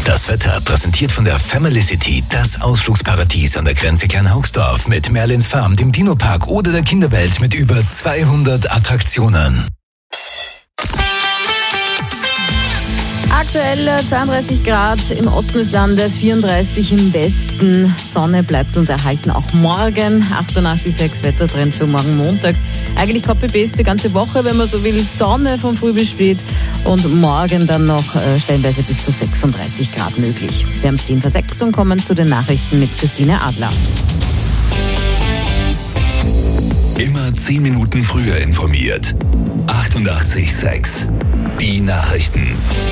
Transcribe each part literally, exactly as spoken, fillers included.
Das Wetter präsentiert von der Family City, das Ausflugsparadies an der Grenze Kleinhaugsdorf mit Merlins Farm, dem Dino-Park oder der Kinderwelt mit über zweihundert Attraktionen. Aktuell zweiunddreißig Grad im Osten des Landes, vierunddreißig im Westen. Sonne bleibt uns erhalten, auch morgen. achtundachtzig Komma sechs Wettertrend für morgen Montag. Eigentlich Copy-Paste die ganze Woche, wenn man so will. Sonne von früh bis spät und morgen dann noch äh, stellenweise bis zu sechsunddreißig Grad möglich. Wir haben es zehn vor sechs und kommen zu den Nachrichten mit Christine Adler. Immer zehn Minuten früher informiert. achtundachtzig Komma sechs. Die Nachrichten.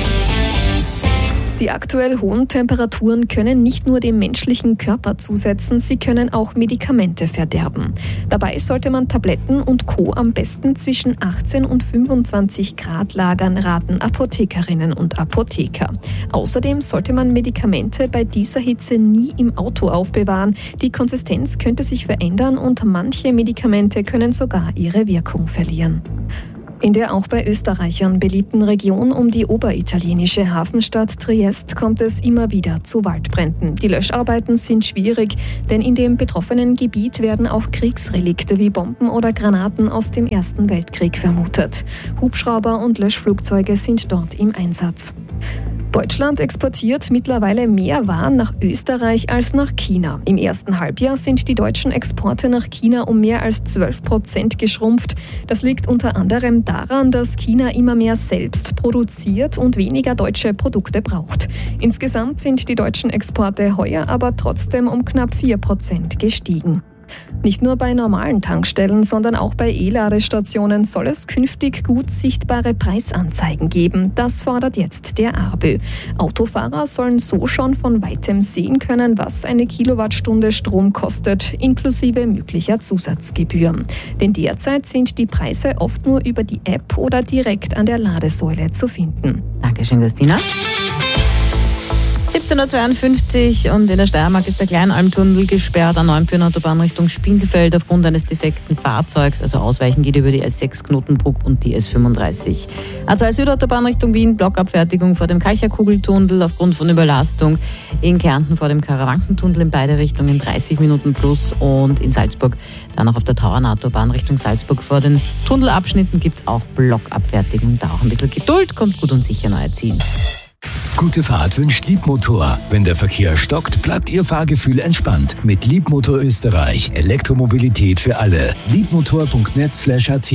Die aktuell hohen Temperaturen können nicht nur dem menschlichen Körper zusetzen, sie können auch Medikamente verderben. Dabei sollte man Tabletten und Co. am besten zwischen achtzehn und fünfundzwanzig Grad lagern, raten Apothekerinnen und Apotheker. Außerdem sollte man Medikamente bei dieser Hitze nie im Auto aufbewahren. Die Konsistenz könnte sich verändern und manche Medikamente können sogar ihre Wirkung verlieren. In der auch bei Österreichern beliebten Region um die oberitalienische Hafenstadt Triest kommt es immer wieder zu Waldbränden. Die Löscharbeiten sind schwierig, denn in dem betroffenen Gebiet werden auch Kriegsrelikte wie Bomben oder Granaten aus dem Ersten Weltkrieg vermutet. Hubschrauber und Löschflugzeuge sind dort im Einsatz. Deutschland exportiert mittlerweile mehr Waren nach Österreich als nach China. Im ersten Halbjahr sind die deutschen Exporte nach China um mehr als zwölf Prozent geschrumpft. Das liegt unter anderem daran, dass China immer mehr selbst produziert und weniger deutsche Produkte braucht. Insgesamt sind die deutschen Exporte heuer aber trotzdem um knapp vier Prozent gestiegen. Nicht nur bei normalen Tankstellen, sondern auch bei E-Ladestationen soll es künftig gut sichtbare Preisanzeigen geben. Das fordert jetzt der ARBÖ. Autofahrer sollen so schon von weitem sehen können, was eine Kilowattstunde Strom kostet, inklusive möglicher Zusatzgebühren. Denn derzeit sind die Preise oft nur über die App oder direkt an der Ladesäule zu finden. Dankeschön, Christina. siebzehn Uhr zweiundfünfzig und in der Steiermark ist der Kleinalmtunnel gesperrt an Neuenbürner Autobahn Richtung Spindelfeld aufgrund eines defekten Fahrzeugs. Also Ausweichen geht über die S sechs Knotenbruck und die S fünfunddreißig. A zwei Südautobahn Richtung Wien, Blockabfertigung vor dem Kalcherkugeltunnel aufgrund von Überlastung. In Kärnten vor dem Karawankentunnel in beide Richtungen dreißig Minuten plus und in Salzburg dann auch auf der Tauernautobahn Richtung Salzburg vor den Tunnelabschnitten gibt es auch Blockabfertigung. Da auch ein bisschen Geduld, kommt gut und sicher neu ziehen. Gute Fahrt wünscht Liebmotor. Wenn der Verkehr stockt, bleibt Ihr Fahrgefühl entspannt. Mit Liebmotor Österreich. Elektromobilität für alle. liebmotor punkt net slash at